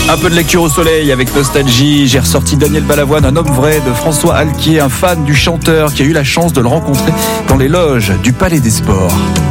Un peu de lecture au soleil avec nostalgie. J'ai ressorti Daniel Balavoine, un homme vrai de François Alquier, un fan du chanteur qui a eu la chance de le rencontrer dans les loges du Palais des Sports.